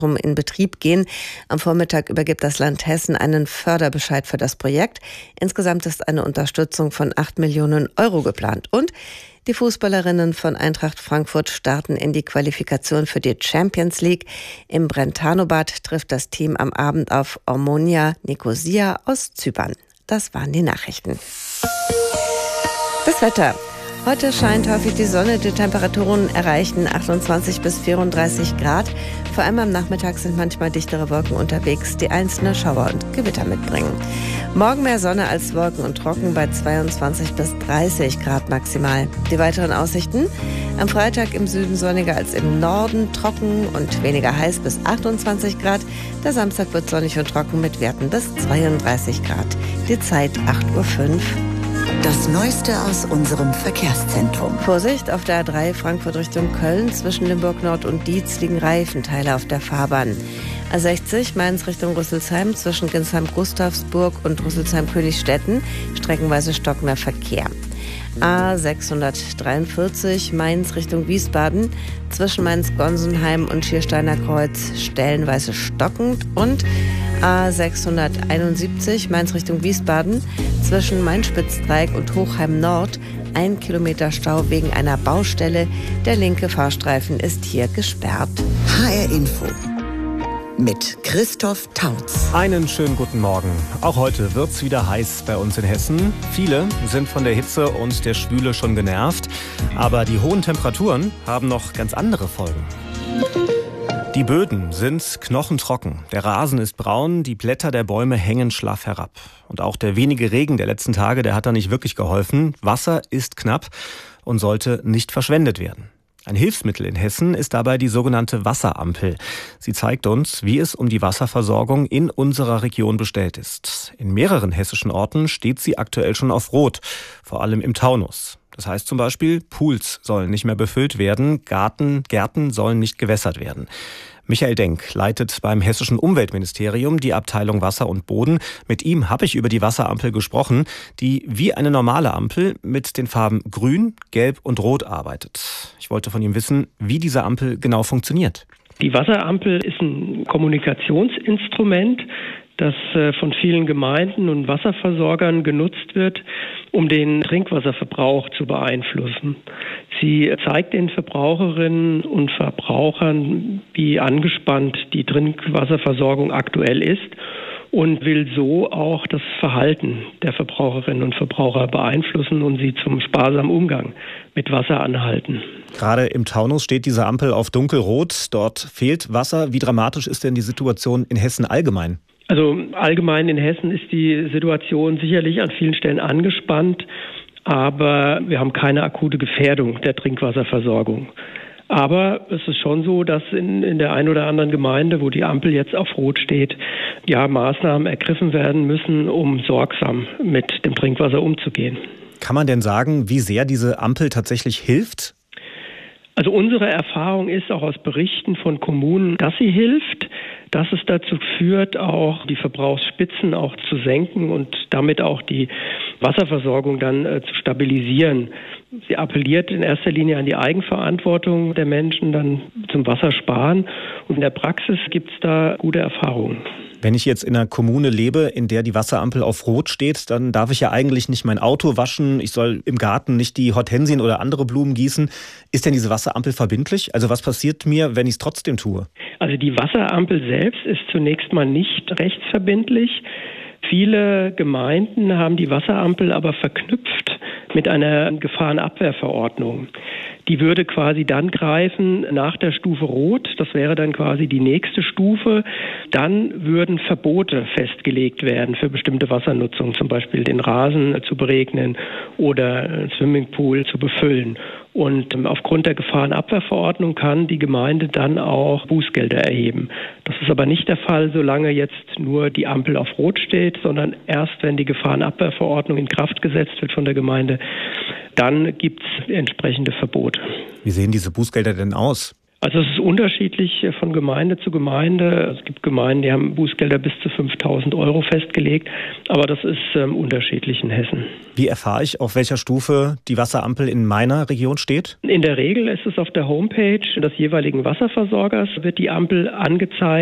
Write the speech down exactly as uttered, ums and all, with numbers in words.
in Betrieb gehen. Am Vormittag übergibt das Land Hessen einen Förderbescheid für das Projekt. Insgesamt ist eine Unterstützung von acht Millionen Euro geplant. Und die Fußballerinnen von Eintracht Frankfurt starten in die Qualifikation für die Champions League. Im Brentano-Bad trifft das Team am Abend auf Omonia Nicosia aus Zypern. Das waren die Nachrichten. Das Wetter. Heute scheint häufig die Sonne, die Temperaturen erreichen achtundzwanzig bis vierunddreißig Grad. Vor allem am Nachmittag sind manchmal dichtere Wolken unterwegs, die einzelne Schauer und Gewitter mitbringen. Morgen mehr Sonne als Wolken und trocken bei zweiundzwanzig bis dreißig Grad maximal. Die weiteren Aussichten: am Freitag im Süden sonniger als im Norden, trocken und weniger heiß bis achtundzwanzig Grad. Der Samstag wird sonnig und trocken mit Werten bis zweiunddreißig Grad. Die Zeit acht Uhr fünf. Das Neueste aus unserem Verkehrszentrum. Vorsicht, auf der A drei Frankfurt Richtung Köln. Zwischen Limburg Nord und Dietz liegen Reifenteile auf der Fahrbahn. A sechzig Mainz Richtung Rüsselsheim. Zwischen Ginsheim-Gustavsburg und Rüsselsheim-Königsstetten streckenweise stockender Verkehr. A sechshundertdreiundvierzig Mainz Richtung Wiesbaden. Zwischen Mainz-Gonsenheim und Schiersteiner Kreuz stellenweise stockend. Und A sechshunderteinundsiebzig Mainz Richtung Wiesbaden. Zwischen Main-Spitzdreieck und Hochheim Nord ein Kilometer Stau wegen einer Baustelle. Der linke Fahrstreifen ist hier gesperrt. H R Info mit Christoph Tautz. Einen schönen guten Morgen. Auch heute wird's wieder heiß bei uns in Hessen. Viele sind von der Hitze und der Schwüle schon genervt. Aber die hohen Temperaturen haben noch ganz andere Folgen. Die Böden sind knochentrocken, der Rasen ist braun, die Blätter der Bäume hängen schlaff herab. Und auch der wenige Regen der letzten Tage, der hat da nicht wirklich geholfen. Wasser ist knapp und sollte nicht verschwendet werden. Ein Hilfsmittel in Hessen ist dabei die sogenannte Wasserampel. Sie zeigt uns, wie es um die Wasserversorgung in unserer Region bestellt ist. In mehreren hessischen Orten steht sie aktuell schon auf Rot, vor allem im Taunus. Das heißt zum Beispiel, Pools sollen nicht mehr befüllt werden, Garten, Gärten sollen nicht gewässert werden. Michael Denk leitet beim Hessischen Umweltministerium die Abteilung Wasser und Boden. Mit ihm habe ich über die Wasserampel gesprochen, die wie eine normale Ampel mit den Farben Grün, Gelb und Rot arbeitet. Ich wollte von ihm wissen, wie diese Ampel genau funktioniert. Die Wasserampel ist ein Kommunikationsinstrument, das von vielen Gemeinden und Wasserversorgern genutzt wird, um den Trinkwasserverbrauch zu beeinflussen. Sie zeigt den Verbraucherinnen und Verbrauchern, wie angespannt die Trinkwasserversorgung aktuell ist und will so auch das Verhalten der Verbraucherinnen und Verbraucher beeinflussen und sie zum sparsamen Umgang mit Wasser anhalten. Gerade im Taunus steht diese Ampel auf dunkelrot. Dort fehlt Wasser. Wie dramatisch ist denn die Situation in Hessen allgemein? Also allgemein in Hessen ist die Situation sicherlich an vielen Stellen angespannt, aber wir haben keine akute Gefährdung der Trinkwasserversorgung. Aber es ist schon so, dass in, in der einen oder anderen Gemeinde, wo die Ampel jetzt auf Rot steht, ja, Maßnahmen ergriffen werden müssen, um sorgsam mit dem Trinkwasser umzugehen. Kann man denn sagen, wie sehr diese Ampel tatsächlich hilft? Also unsere Erfahrung ist auch aus Berichten von Kommunen, dass sie hilft, dass es dazu führt, auch die Verbrauchsspitzen auch zu senken und damit auch die Wasserversorgung dann äh, zu stabilisieren. Sie appelliert in erster Linie an die Eigenverantwortung der Menschen, dann zum Wassersparen. Und in der Praxis gibt es da gute Erfahrungen. Wenn ich jetzt in einer Kommune lebe, in der die Wasserampel auf Rot steht, dann darf ich ja eigentlich nicht mein Auto waschen. Ich soll im Garten nicht die Hortensien oder andere Blumen gießen. Ist denn diese Wasserampel verbindlich? Also was passiert mir, wenn ich es trotzdem tue? Also die Wasserampel selbst ist zunächst mal nicht rechtsverbindlich. Viele Gemeinden haben die Wasserampel aber verknüpft mit einer Gefahrenabwehrverordnung. Die würde quasi dann greifen nach der Stufe Rot. Das wäre dann quasi die nächste Stufe. Dann würden Verbote festgelegt werden für bestimmte Wassernutzung, zum Beispiel den Rasen zu beregnen oder einen Swimmingpool zu befüllen. Und aufgrund der Gefahrenabwehrverordnung kann die Gemeinde dann auch Bußgelder erheben. Das ist aber nicht der Fall, solange jetzt nur die Ampel auf Rot steht, sondern erst, wenn die Gefahrenabwehrverordnung in Kraft gesetzt wird von der Gemeinde, dann gibt es entsprechende Verbote. Wie sehen diese Bußgelder denn aus? Also es ist unterschiedlich von Gemeinde zu Gemeinde. Es gibt Gemeinden, die haben Bußgelder bis zu fünftausend Euro festgelegt, aber das ist ähm, unterschiedlich in Hessen. Wie erfahre ich, auf welcher Stufe die Wasserampel in meiner Region steht? In der Regel ist es auf der Homepage des jeweiligen Wasserversorgers, wird die Ampel angezeigt.